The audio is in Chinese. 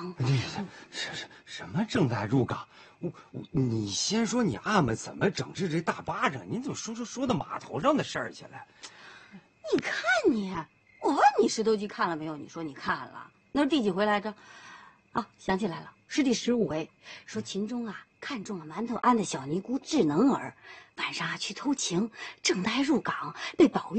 港。 什么正在入港？你先说你阿玛怎么整治这大巴掌？你怎么说到码头上的事儿去了？ 你看你，我问你石头记看了没有？你说你看了，那是第几回来着？啊，想起来了，是第15回。说秦钟啊看中了馒头庵的小尼姑智能儿，晚上啊去偷情，正待入港，被宝玉